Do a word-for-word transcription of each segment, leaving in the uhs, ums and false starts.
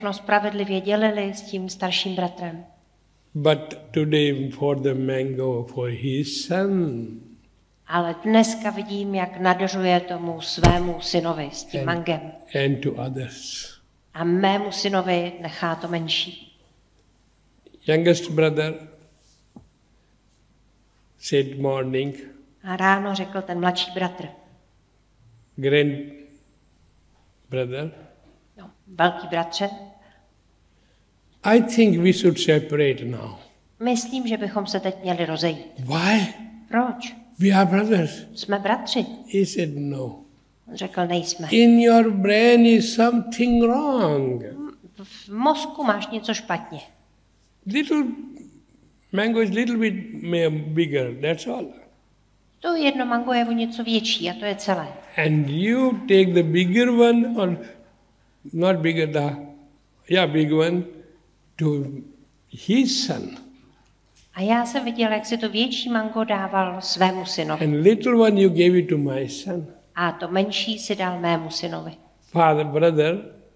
spravedlivě dělili s tím starším bratrem. But today for the mango for his son. Ale dneska vidím, jak nadařuje tomu svému synovi s tím and, mangem. And to others. A mému synovi nechá to menší. Youngest brother said morning. A ráno řekl ten mladší bratr. Grand brother. No, velký bratře. I think we should separate now. Myslím, že bychom se teď měli rozejít. Why? Proč? We are brothers. Jsme bratři. He said no. On řekl, nejsme. In your brain is something wrong. V mozku máš něco špatně. Little mango is little bit bigger, that's all. To jedno mango je o něco větší a to je celé. And you take the bigger one, or not bigger, the yeah, big one, to his son. A já jsem viděl, jak si to větší mango dával svému synovi. And little one you gave it to my son. A to menší si dal mému synovi. Father, brother,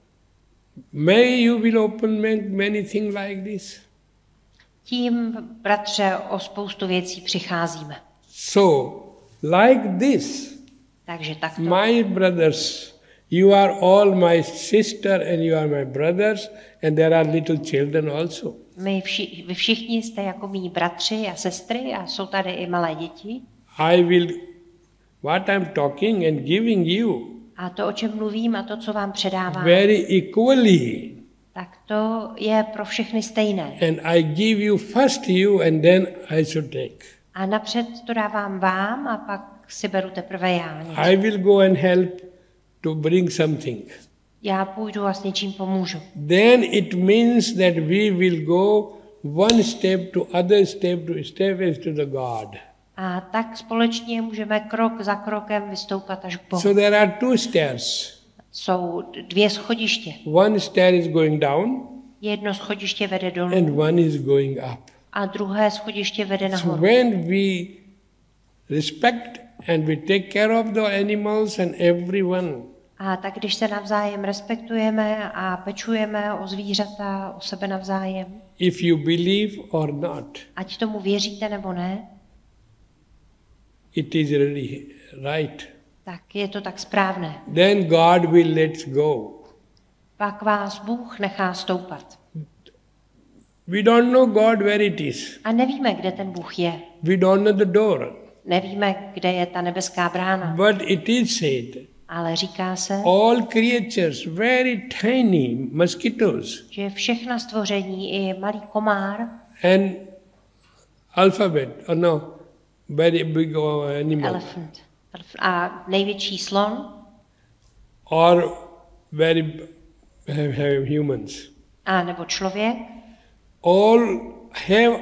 may you will open many things like this. Tím, bratře, o spoustu věcí přicházíme. So, like this, takže takto. My brothers, you are all my sister and you are my brothers, and there are little children also. My vši, vy všichni jste jako mý bratři a sestry a jsou tady i malé děti. I will, what I'm talking and giving you, a to, o čem mluvím a to, co vám předávám, very equally. Tak to je pro všechny stejné. And I give you first you and then I should take. A napřed to dávám vám a pak si beru teprve já. Něco. I will go and help to bring something. Já půjdu a s něčím pomůžu. Then it means that we will go one step to other step to establish to the God. A tak společně můžeme krok za krokem vystoupat až k Bohu. So there are two stairs. Jsou dvě schodiště. One stair is going down. Jedno schodiště vede dolů. And one is going up. A druhé schodiště vede nahoru. So when we respect and we take care of the animals and everyone. A tak když se navzájem respektujeme a pečujeme o zvířata, o sebe navzájem. If you believe or not. Ať tomu věříte nebo ne. It is really right. Tak je to tak správné. Then God will let go. Pak vás Bůh nechá stoupat. We don't know God where it is. A nevíme, kde ten Bůh je. We don't know the door. Nevíme, kde je ta nebeská brána. But it is said. Ale říká se, all creatures, very tiny mosquitoes. Že všechna stvoření, i malý komár. And alphabet, or no, very big animal. Elephant. A největší slon. Or very humans. A nebo člověk. All have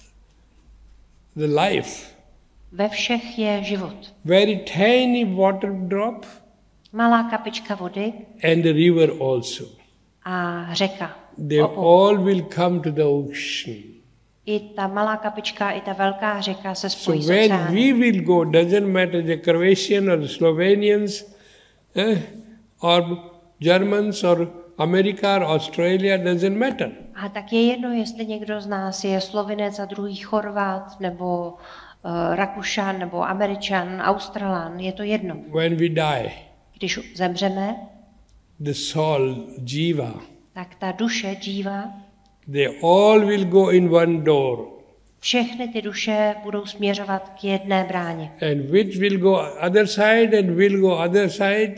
the life. Ve všech je život. Very tiny water drop. Malá kapička vody. And the river also. A řeka. They all will come to the ocean. I ta malá kapička, i ta velká řeka se spojí so s oceánem. So where we will go, doesn't matter the Croatian or the Slovenians, eh, or Germans or America or Australia, doesn't matter. A tak je jedno, jestli někdo z nás je Slovinec a druhý Chorvat, nebo uh, Rakušan, nebo Američan, Australan, je to jedno. When we die, když zemřeme, the soul, jiva, tak ta duše, jiva, they all will go in one door. Všechny ty duše budou směřovat k jedné bráně. And which will go other side and will go other side.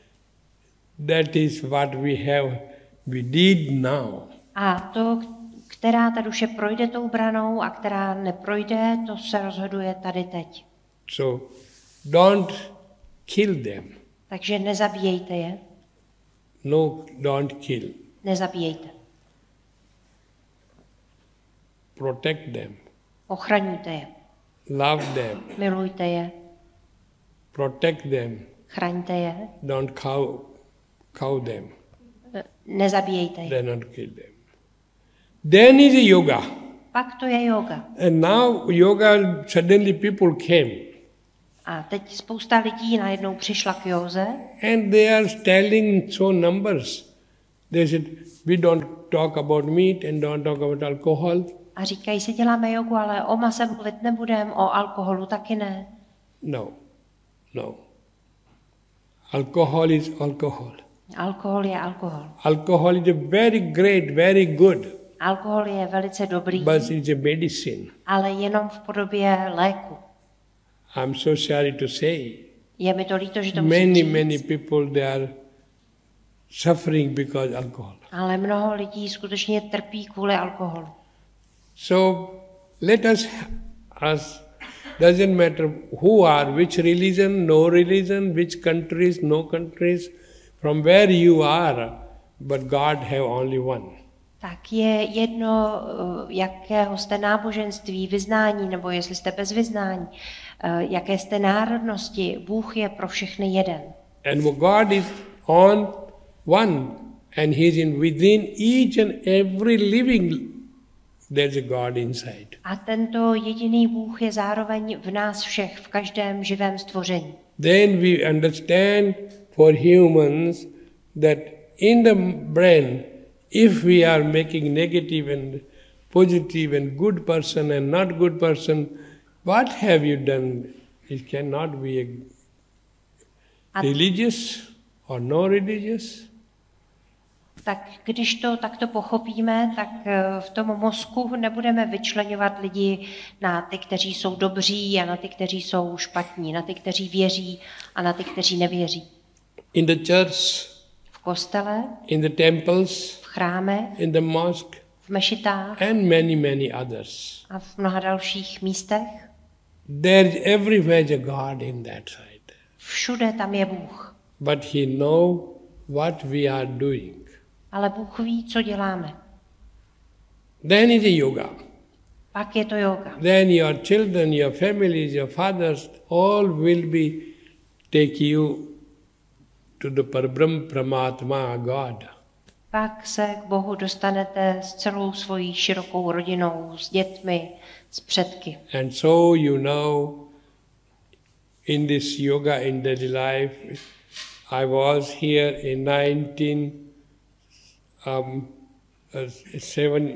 That is what we have, we did now. A to, která ta duše projde tou branou a která neprojde, to se rozhoduje tady teď. So don't kill them. Takže nezabíjejte je. No, don't kill. Nezabíjejte. Protect them. Ochraňujte je. Love them. Milujte je. Protect them. Chraňte je. Don't cow, cow them. Nezabíjejte je. Then not kill them. Then is a yoga. Pak to je yoga. And now yoga, suddenly people came. A teď spousta lidí najednou přišla k józe. And they are telling so numbers. they said, we don't talk about meat and don't talk about alcohol. A říkají si, děláme jogu, ale o mase mluvit nebudeme, o alkoholu taky ne. No, no. Alcohol is alcohol. Alkohol je alkohol. Alcohol is a very great, very good. Alkohol je velice dobrý, But it's a medicine. ale jenom v podobě léku. I'm so sorry to say. Je mi to líto, že to musím Many, říct, many people, they are suffering because alcohol. ale mnoho lidí skutečně trpí kvůli alkoholu. So let us, us doesn't matter who are, which religion, no religion, which countries, no countries, from where you are, but God have only one. Tak je jedno, jakého jste náboženství, vyznání, nebo jestli jste bez vyznání, jaké jste národnosti, Bůh je pro všechny jeden. And God is on one, and He is in within each and every living. There's a God inside. A tento jediný Bůh je zároveň v nás všech, v každém živém stvoření. Then we understand for humans that in the brain, if we are making negative and positive and good person and not good person, what have you done? It cannot be a religious or no religious. Tak když to takto pochopíme, tak v tom mozku nebudeme vyčleňovat lidi na ty, kteří jsou dobří a na ty, kteří jsou špatní, na ty, kteří věří a na ty, kteří nevěří. In the church, v kostele, in the temples, v chráme, in the mosque, v mešitách and many, many others. A v mnoha dalších místech. There is everywhere a God in that side. Všude tam je Bůh. But He knows what we are doing. Ale Bůh ví, co děláme. Then is a yoga. Pak je to yoga. Then your children, your families, your fathers, all will be take you to the Parabram Pramatma, God. Pak se k Bohu dostanete s celou svojí širokou rodinou, s dětmi, s předky. And so you know, in this yoga in daily life, I was here in nineteen um, uh, seven.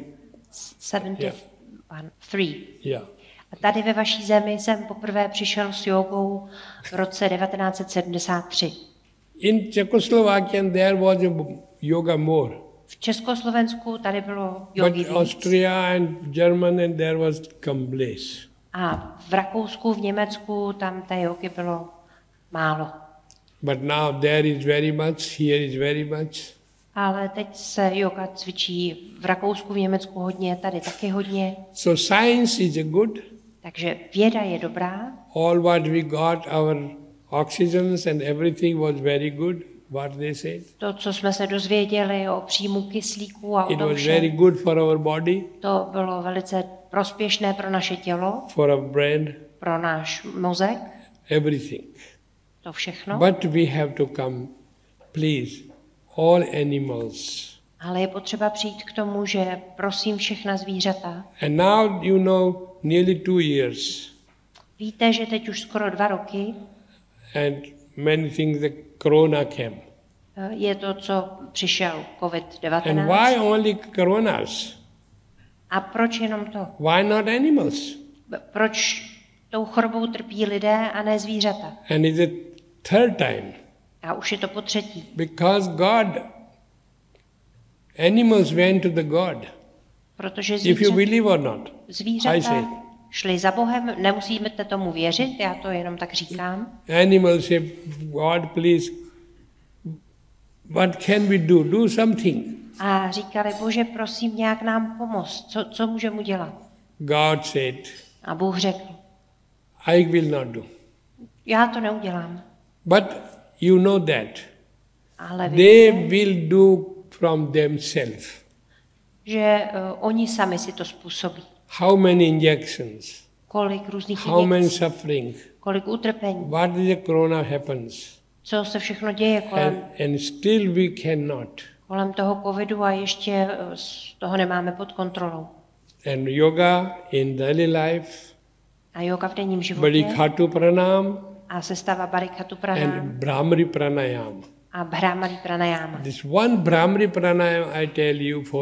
sedmdesát tři. Yeah. A tady ve vaší zemi jsem poprvé přišel s jogou v roce devatenáct set sedmdesát tři. In Czechoslovakia there was a yoga more. V Československu tady bylo jogi But víc. Austria and German and there was come less. A v Rakousku, v Německu tam té jogy bylo málo. But now there is very much, here is very much. Ale teď se yoga cvičí v Rakousku, v Německu hodně, tady taky hodně. So science is a good. Takže věda je dobrá. All what we got, our oxygens and everything was very good, what they said. To, co jsme se dozvěděli o příjmu kyslíku a o It tom was very všem, good for our body, to bylo velice prospěšné pro naše tělo, for our brain, pro náš mozek, everything. to všechno. But we have to come, please, all animals. Ale je potřeba přijít k tomu, že prosím všechna zvířata. And now you know nearly two years. Víte, že teď už skoro dva roky And many things, the corona came. je to, co přišel covid And devatenáct. why only coronas? A proč jenom to? Why not animals? Proč tou chorobou trpí lidé a ne zvířata? And it's the third time. A už je to po třetí. Because God, animals went to the God. Protože If you zvířata, believe or not, I zvířata say. šli za Bohem, nemusíme tomu věřit, já to jenom tak říkám. Animals say, God, please, what can we do? Do something. A říkali, Bože, prosím, nějak nám pomoct, co, co můžeme udělat? God said, A Bůh řekl, I will not do. já to neudělám. But you know that. Ale They víte, will do from themselves. že uh, oni sami si to způsobí. How many injections? Kolik různých How many injekcí, suffering? kolik utrpení, What is the corona happens? co se všechno děje kolem, And, and still we cannot. kolem toho covidu a ještě uh, z toho nemáme pod kontrolou. And yoga in daily life, A yoga v denním životě Badikhatu pranam a sestava Barikhatu and pranám Brahmari pranayam. a Bhramari pranayama. This one Brahmari pranayama I tell you for